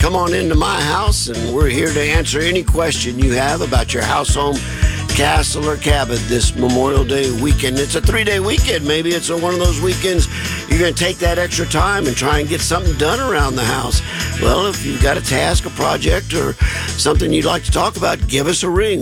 come on into my house, and we're here to answer any question you have about your house, home, castle, or cabin this Memorial Day weekend. It's a 3-day weekend. Maybe it's one of those weekends you're going to take that extra time and try and get something done around the house. Well, if you've got a task, a project, or something you'd like to talk about, give us a ring,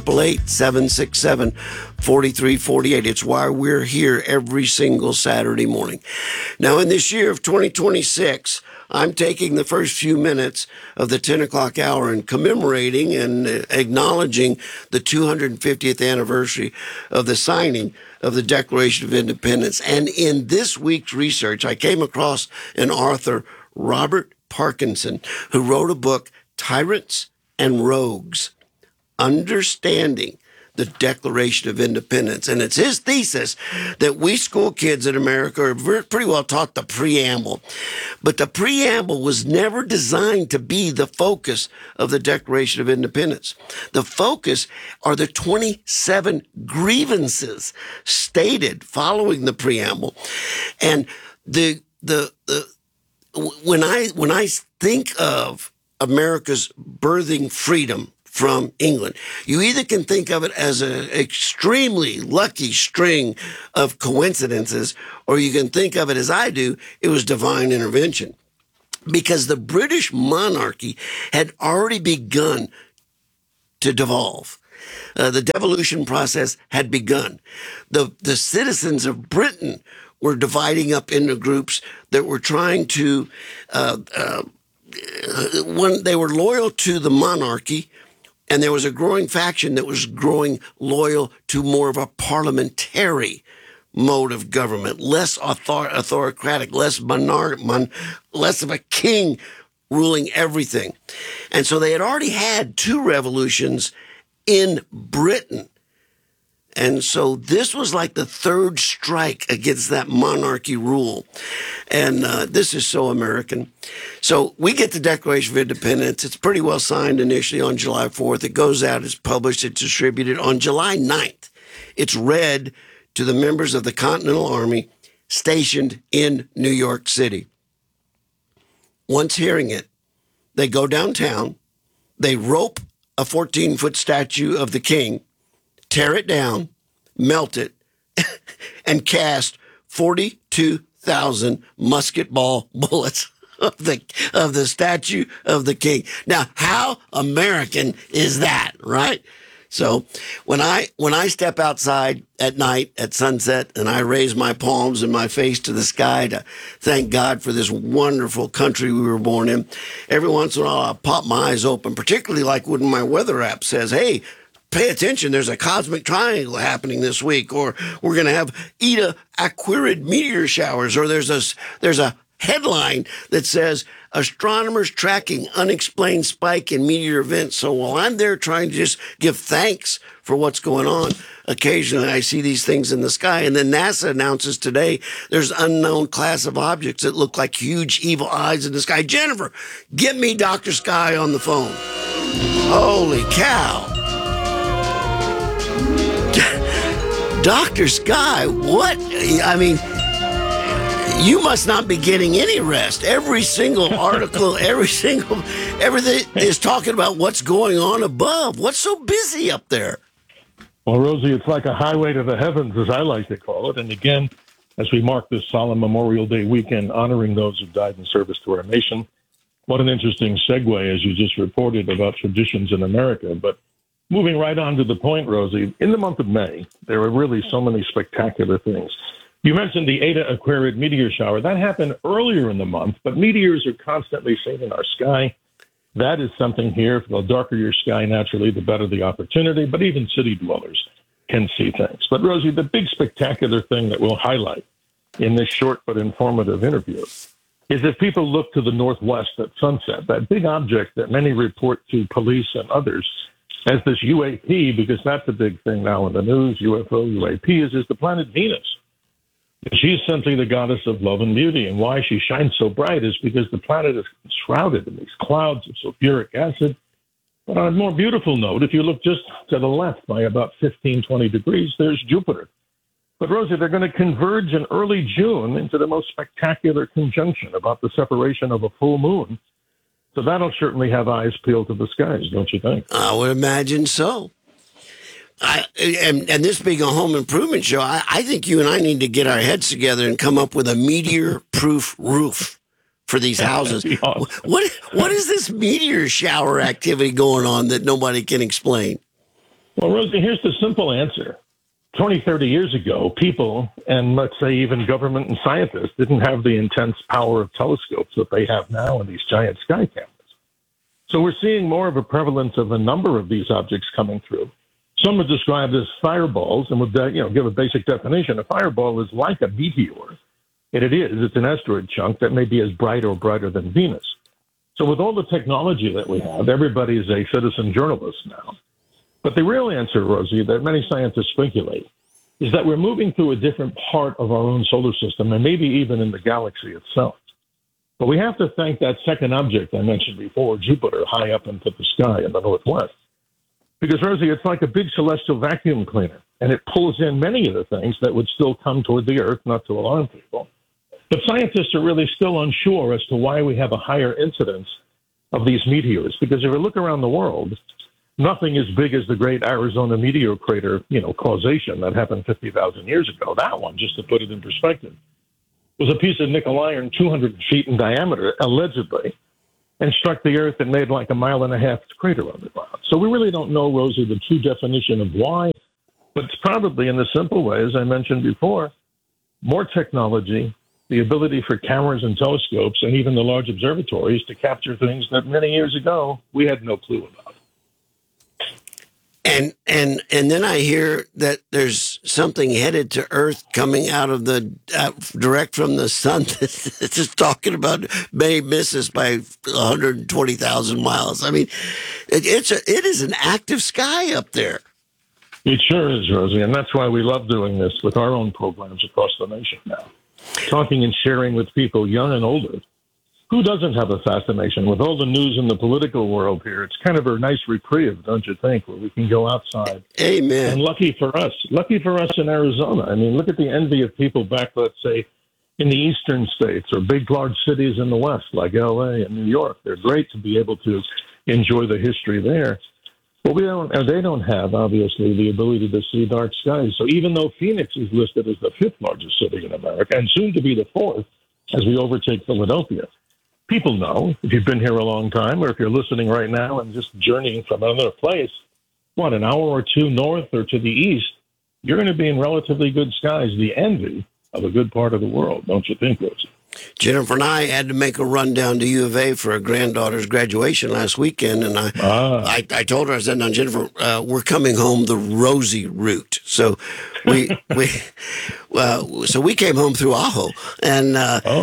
1-888-767-4348. It's why we're here every single Saturday morning. Now, in this year of 2026, I'm taking the first few minutes of the 10 o'clock hour and commemorating and acknowledging the 250th anniversary of the signing of the Declaration of Independence. And in this week's research, I came across an author, Robert Parkinson, who wrote a book, Tyrants and Rogues, Understanding the Declaration of Independence. And it's his thesis that we school kids in America are pretty well taught the preamble. But the preamble was never designed to be the focus of the Declaration of Independence. The focus are the 27 grievances stated following the preamble. And when I think of America's birthing freedom from England, you either can think of it as an extremely lucky string of coincidences, or you can think of it as I do, it was divine intervention. Because the British monarchy had already begun to devolve. The devolution process had begun. The citizens of Britain were dividing up into groups that were trying to, when they were loyal to the monarchy, and there was a growing faction that was growing loyal to more of a parliamentary mode of government, less authoritative, less less of a king ruling everything. And so they had already had 2 revolutions in Britain. And so this was like the third strike against that monarchy rule. And this is so American. So we get the Declaration of Independence. It's pretty well signed initially on July 4th. It goes out, it's published, it's distributed. On July 9th, it's read to the members of the Continental Army stationed in New York City. Once hearing it, they go downtown, they rope a 14-foot statue of the king, tear it down, melt it, and cast 42,000 musket ball bullets of the statue of the king. Now, how American is that, right? So when I step outside at night at sunset and I raise my palms and my face to the sky to thank God for this wonderful country we were born in, every once in a while I'll pop my eyes open, particularly like when my weather app says, hey, pay attention, there's a cosmic triangle happening this week, or we're going to have Eta Aquarid meteor showers, or there's a headline that says, astronomers tracking unexplained spike in meteor events. So while I'm there trying to just give thanks for what's going on, occasionally I see these things in the sky. And then NASA announces today there's unknown class of objects that look like huge evil eyes in the sky. Jennifer, get me Dr. Sky on the phone. Holy cow. Dr. Sky, what? I mean, you must not be getting any rest. Every single article, everything is talking about what's going on above. What's so busy up there? Well, Rosie, it's like a highway to the heavens, as I like to call it. And again, as we mark this solemn Memorial Day weekend, honoring those who died in service to our nation, what an interesting segue, as you just reported, about traditions in America. But moving right on to the point, Rosie, in the month of May, there were really so many spectacular things. You mentioned the Eta Aquarid meteor shower. That happened earlier in the month, but meteors are constantly seen in our sky. That is something here. The darker your sky, naturally, the better the opportunity, but even city dwellers can see things. But, Rosie, the big spectacular thing that we'll highlight in this short but informative interview is if people look to the northwest at sunset, that big object that many report to police and others as this UAP, because that's a big thing now in the news, UFO, UAP, is the planet Venus. She's simply the goddess of love and beauty, and why she shines so bright is because the planet is shrouded in these clouds of sulfuric acid. But on a more beautiful note, if you look just to the left by about 15, 20 degrees, there's Jupiter. But, Rosie, they're going to converge in early June into the most spectacular conjunction about the separation of a full moon So that'll certainly have eyes peeled to the skies, don't you think? I would imagine so. And this being a home improvement show, I think you and I need to get our heads together and come up with a meteor-proof roof for these houses. Awesome. What is this meteor shower activity going on that nobody can explain? Well, Rosie, here's the simple answer. 20, 30 years ago, people, and let's say even government and scientists, didn't have the intense power of telescopes that they have now in these giant sky cameras. So we're seeing more of a prevalence of a number of these objects coming through. Some are described as fireballs, and would give a basic definition. A fireball is like a meteor, and it is. It's an asteroid chunk that may be as bright or brighter than Venus. So with all the technology that we have, everybody is a citizen journalist now. But the real answer, Rosie, that many scientists speculate, is that we're moving through a different part of our own solar system and maybe even in the galaxy itself. But we have to thank that second object I mentioned before, Jupiter, high up into the sky in the northwest. Because, Rosie, it's like a big celestial vacuum cleaner, and it pulls in many of the things that would still come toward the Earth, not to alarm people. But scientists are really still unsure as to why we have a higher incidence of these meteors. Because if you look around the world, nothing as big as the great Arizona meteor crater, causation that happened 50,000 years ago. That one, just to put it in perspective, was a piece of nickel iron 200 feet in diameter, allegedly, and struck the Earth and made like a mile and a half crater on the ground. So we really don't know, Rosie, the true definition of why, but it's probably in the simple way, as I mentioned before, more technology, the ability for cameras and telescopes and even the large observatories to capture things that many years ago we had no clue about. And then I hear that there's something headed to Earth coming out of the direct from the sun. It's just talking about may miss us by 120,000 miles. I mean, it is an active sky up there. It sure is, Rosie, and that's why we love doing this with our own programs across the nation now. Talking and sharing with people young and older. Who doesn't have a fascination with all the news in the political world here? It's kind of a nice reprieve, don't you think, where we can go outside. Amen. And lucky for us in Arizona. I mean, look at the envy of people back, let's say, in the eastern states or big, large cities in the West, like L.A. and New York. They're great to be able to enjoy the history there. But they don't have, obviously, the ability to see dark skies. So even though Phoenix is listed as the fifth largest city in America and soon to be the fourth as we overtake Philadelphia, people know, if you've been here a long time, or if you're listening right now and just journeying from another place, an hour or two north or to the east, you're going to be in relatively good skies, the envy of a good part of the world, don't you think, Rosie? Jennifer and I had to make a run down to U of A for a granddaughter's graduation last weekend, and I told her, I said, "Now, Jennifer, we're coming home the Rosie route." So we came home through Ajo, and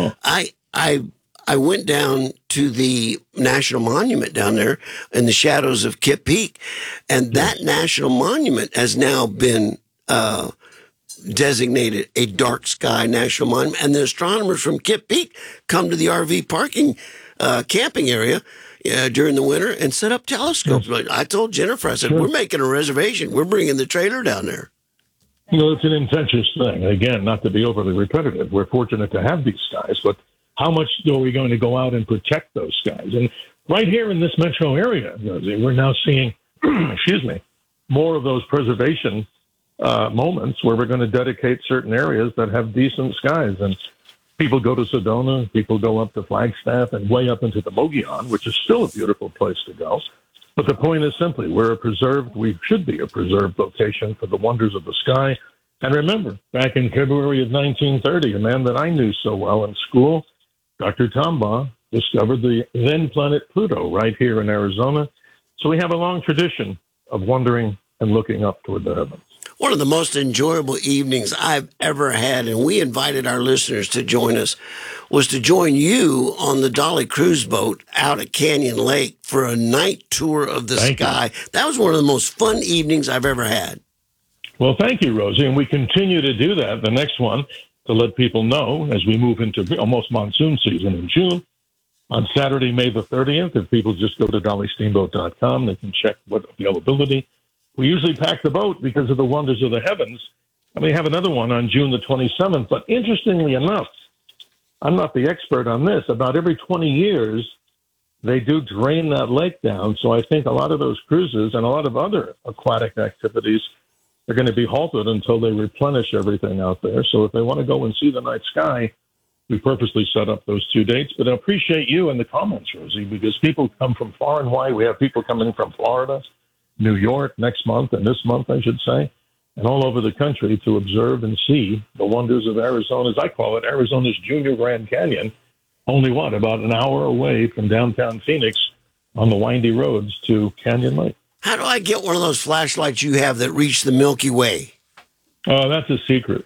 I went down to the National Monument down there in the shadows of Kitt Peak, and that National Monument has now been designated a dark sky national monument, and the astronomers from Kitt Peak come to the RV parking camping area during the winter and set up telescopes. Yes. I told Jennifer, I said, we're making a reservation. We're bringing the trailer down there. It's an infectious thing. Again, not to be overly repetitive, we're fortunate to have these skies, but how much are we going to go out and protect those skies? And right here in this metro area, Rosie, we're now seeing, more of those preservation moments where we're going to dedicate certain areas that have decent skies. And people go to Sedona, people go up to Flagstaff and way up into the Mogollon, which is still a beautiful place to go. But the point is simply, we should be a preserved location for the wonders of the sky. And remember, back in February of 1930, a man that I knew so well in school, Dr. Tombaugh, discovered the then planet Pluto right here in Arizona. So we have a long tradition of wondering and looking up toward the heavens. One of the most enjoyable evenings I've ever had, and we invited our listeners to join us, was to join you on the Dolly cruise boat out at Canyon Lake for a night tour of the sky. That was one of the most fun evenings I've ever had. Well, thank you, Rosie, and we continue to do that. The next one, to let people know, as we move into almost monsoon season in June, on Saturday, May the 30th, if people just go to dollysteamboat.com, they can check what availability. We usually pack the boat because of the wonders of the heavens, and we have another one on June the 27th. But interestingly enough, I'm not the expert on this. About every 20 years, they do drain that lake down. So I think a lot of those cruises and a lot of other aquatic activities are going to be halted until they replenish everything out there. So if they want to go and see the night sky, we purposely set up those 2 dates. But I appreciate you and the comments, Rosie, because people come from far and wide. We have people coming from Florida, New York next month, and this month, I should say, and all over the country to observe and see the wonders of Arizona, as I call it, Arizona's Junior Grand Canyon, only about an hour away from downtown Phoenix on the windy roads to Canyon Lake. How do I get one of those flashlights you have that reach the Milky Way? Oh, that's a secret.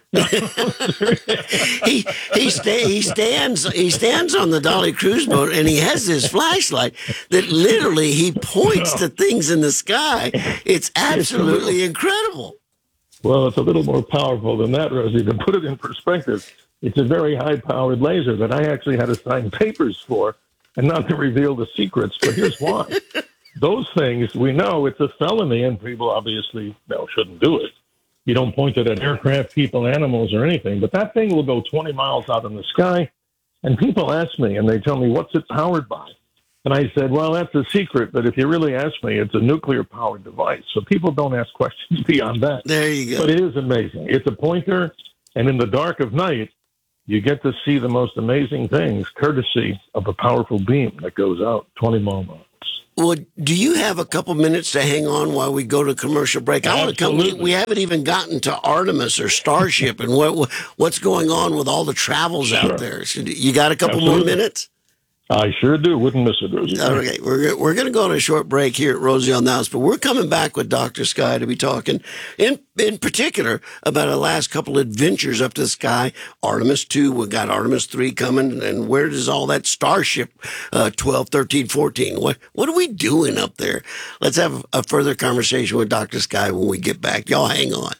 he stands on the Dolly cruise boat, and he has this flashlight that literally he points to things in the sky. It's absolutely incredible. Well, it's a little more powerful than that, Rosie. To put it in perspective, it's a very high-powered laser that I actually had to sign papers for, and not to reveal the secrets. But here's why. Those things, we know it's a felony, and people obviously shouldn't do it. You don't point it at aircraft, people, animals, or anything. But that thing will go 20 miles out in the sky. And people ask me, and they tell me, what's it powered by? And I said, well, that's a secret. But if you really ask me, it's a nuclear-powered device. So people don't ask questions beyond that. There you go. But it is amazing. It's a pointer. And in the dark of night, you get to see the most amazing things, courtesy of a powerful beam that goes out 20 miles. Well, do you have a couple minutes to hang on while we go to commercial break? I want to come. We haven't even gotten to Artemis or Starship and what's going on with all the travels out there. So you got a couple more minutes? I sure do. Wouldn't miss it, Rosie. Okay, we're going to go on a short break here at Rosie on the House, but we're coming back with Dr. Sky to be talking in particular about our last couple adventures up to the sky. Artemis 2, we got Artemis 3 coming, and where does all that Starship 12, 13, 14, what are we doing up there? Let's have a further conversation with Dr. Sky when we get back. Y'all hang on.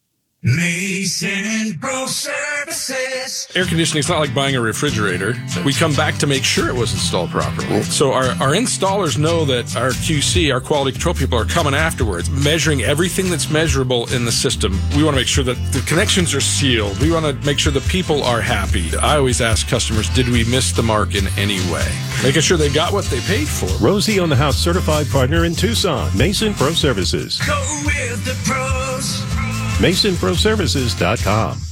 Mason Pro Services. Air conditioning is not like buying a refrigerator. We come back to make sure it was installed properly. So our installers know that our QC, our quality control people, are coming afterwards, measuring everything that's measurable in the system. We want to make sure that the connections are sealed. We want to make sure the people are happy. I always ask customers, did we miss the mark in any way? Making sure they got what they paid for. Rosie on the House certified partner in Tucson, Mason Pro Services. Go with the pros. MasonProServices.com.